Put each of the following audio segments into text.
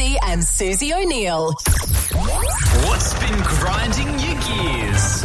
Ruby and Susie O'Neill. What's been grinding your gears?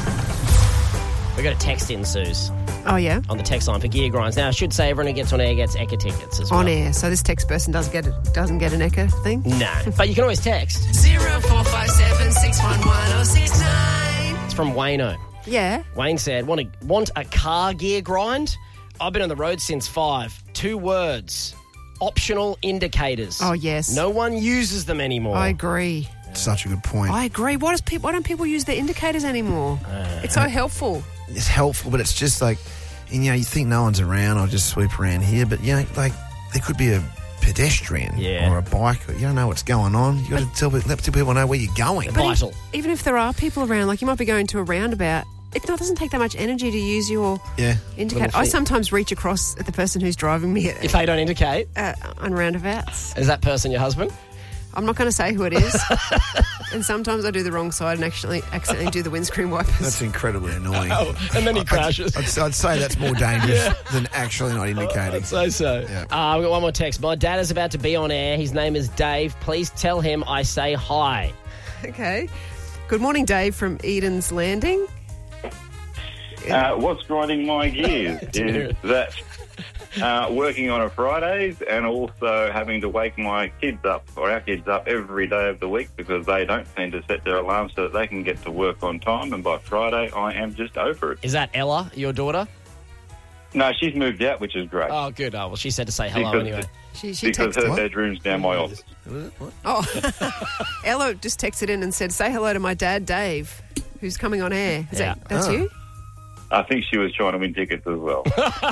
We got a text in, Suze, Oh, yeah? on the text line for Gear Grinds. Now, I should say everyone who gets on air gets Ekka tickets as well. On air. So this text person doesn't get an Ekka thing? No, but you can always text. 0457 611 069. It's from Wayno. Yeah. Wayne said, want a car gear grind? I've been on the road since 5. 2 words. Optional indicators. Oh, yes. No one uses them anymore. I agree. Such a good point. I agree. Why don't people use their indicators anymore? It's so helpful. It's helpful, but it's just like, you think no one's around, I'll just sweep around here. But, like, there could be a pedestrian or a bike. You don't know what's going on. You got to let people know where you're going. Vital. Even if there are people around, like you might be going to a roundabout, it doesn't take that much energy to use your indicator. I sometimes reach across at the person who's driving me If they don't indicate. on roundabouts. Is that person your husband? I'm not going to say who it is. And sometimes I do the wrong side and accidentally do the windscreen wipers. That's incredibly annoying. And then he crashes. I'd say that's more dangerous than actually not indicating. I'd say so. Yeah. We've got one more text. My dad is about to be on air. His name is Dave. Please tell him I say hi. Okay. Good morning, Dave from Eden's Landing. What's grinding my gears is that working on a Fridays and also having to wake my kids up or our kids up every day of the week because they don't seem to set their alarms so that they can get to work on time, and by Friday I am just over it. Is that Ella, your daughter? No, she's moved out, which is great. Oh, good. Oh, well, she said to say hello anyway. She Because texted. her bedroom's down my office. What? Oh, Ella just texted in and said, say hello to my dad, Dave, who's coming on air. That's you? I think she was trying to win tickets as well.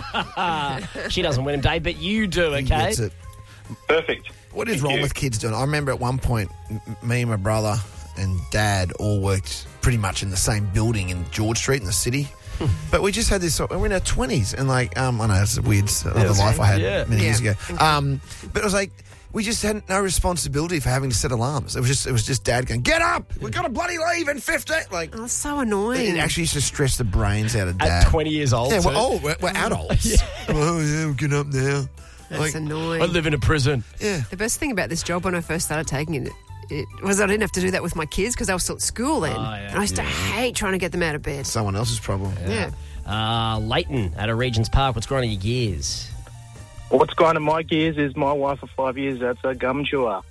She doesn't win them, Dave, but you do, okay? That's it. Perfect. What is Thank wrong you. with kids doing? I remember at one point, me and my brother and dad all worked pretty much in the same building in George Street in the city. But we just had this, we're in our 20s, and I know it's a weird other life I had many years ago. But it was like, we just had no responsibility for having to set alarms. It was just dad going, get up! We've got to bloody leave in 15. Like, Oh, that's so annoying. it actually used to stress the brains out of dad. At 20 years old, Yeah, too. we're adults. Oh, yeah, we're getting up now. That's annoying. I live in a prison. Yeah. The best thing about this job when I first started taking it was I didn't have to do that with my kids because they were still at school then. And I used to hate trying to get them out of bed. Someone else's problem. Yeah. Leighton at a Regent's Park. What's grinding your gears? What's grinding my gears is my wife of 5 years. That's a gum chewer.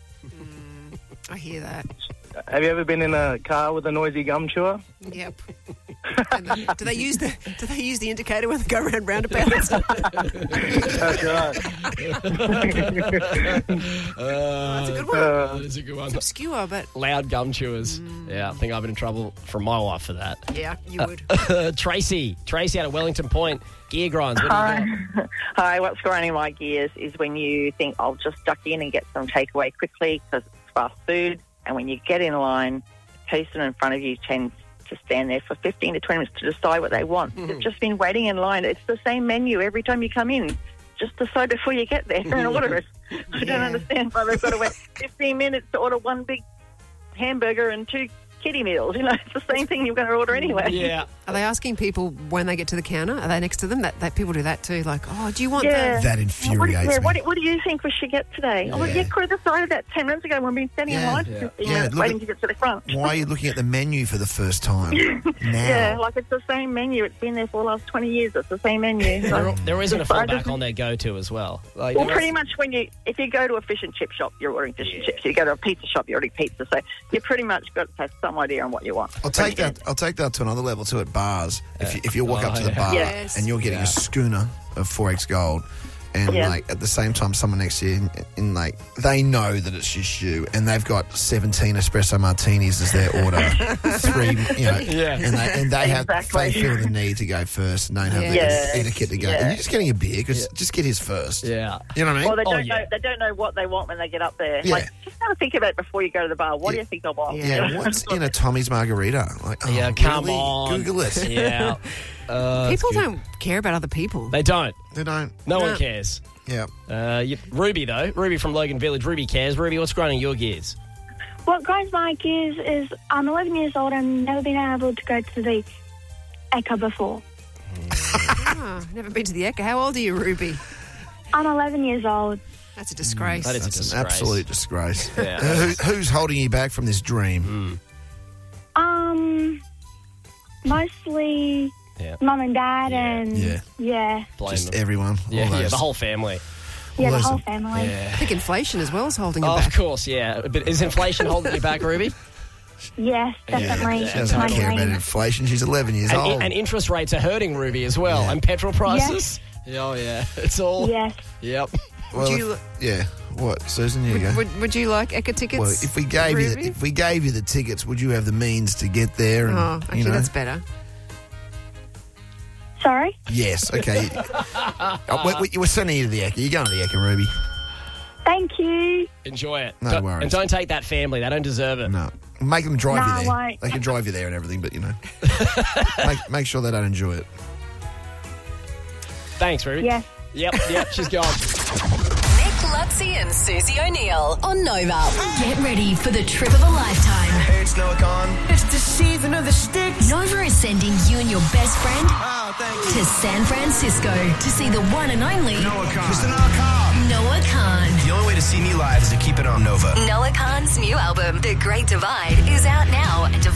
I hear that. Have you ever been in a car with a noisy gum chewer? Yep. Do they use the indicator when they go around roundabouts? That's right. That's a good one. That is a good one. It's obscure, but Loud gum chewers. Yeah, I think I've been in trouble from my wife for that. yeah, you would. Tracy out of Wellington Point. Gear grinds. What do you got? Hi, what's grinding my gears is when you think, I'll just duck in and get some takeaway quickly because it's fast food. And when you get in line, the person in front of you tends to stand there for 15 to 20 minutes to decide what they want. They've just been waiting in line. It's the same menu every time you come in. Just decide before you get there and order it. I don't understand why they've got to wait 15 minutes to order one big hamburger and 2 kiddie meals. It's the same thing you're going to order anyway. Yeah. Are they asking people when they get to the counter? Are they next to them? That people do that too. Like, oh, do you want That infuriates me. What do you think we should get today? Oh, you could have decided that 10 minutes ago when we've been standing in line for 15 minutes waiting to get to the front. Why are you looking at the menu for the first time now? Yeah, like it's the same menu. It's been there for the last 20 years. It's the same menu. There isn't a fallback on their go-to as well. Like, Well, pretty much if you go to a fish and chip shop, you're ordering fish and chips. You go to a pizza shop, you're ordering pizza. So you pretty much got to have some idea on what you want. I'll take that to another level too at bars. If you walk up to the bar and you're getting a schooner of 4X Gold, and like at the same time someone next to you in like they know that it's just you, and they've got 17 espresso martinis as their order, 3, and they have they feel the need to go first and don't have the etiquette to go. And you're just getting a beer because just get his first. Yeah, you know what I mean. Well, they don't know what they want when they get up there. Yeah. Like, just have to think about it before you go to the bar. What do you think I want? Yeah, what's in a Tommy's margarita? Like, come really? on, Google it. Yeah. People don't care about other people. They don't. No one cares. Yeah. Ruby, though. Ruby from Logan Village. Ruby cares. Ruby, what's grinding your gears? What grinds my gears is I'm 11 years old and never been able to go to the Ekka before. Never been to the Ekka. How old are you, Ruby? I'm 11 years old. That's a disgrace. That is a That's disgrace. an absolute disgrace. Yeah. Who's holding you back from this dream? Mostly Yeah. mum and dad and Blame Just them. everyone. Yeah, All yeah, those- the whole family. the those- whole family. Yeah. I think inflation as well is holding you Oh, back. of course, yeah. But is inflation holding you back, Ruby? Yes, definitely. She doesn't My care about dream. inflation. She's 11 years old. And interest rates are hurting Ruby as well. Yeah. And petrol prices. Oh, yeah. It's all. Yes. Yep. Well, Would you- yeah. What, Susan? You go. Would you like Ekka tickets? Well, if we gave you the tickets, would you have the means to get there? And, Oh, actually, that's better. Sorry? Yes. Okay. We're sending you to the Ekka. You're going to the Ekka, Ruby. Thank you. Enjoy it. No worries. And don't take that family. They don't deserve it. No. Make them drive No, you I there. won't. They can drive you there and everything, but make sure they don't enjoy it. Thanks, Ruby. Yes. Yep, she's gone. Nick Luxie and Susie O'Neill on Nova. Get ready for the trip of a lifetime. Hey, it's Noah Khan. It's the season of the sticks. Nova is sending you and your best friend Thank you. to San Francisco to see the one and only Noah Khan. Mr. Noah Khan. Noah Khan. The only way to see me live is to keep it on Nova. Noah Khan's new album, The Great Divide, is out now and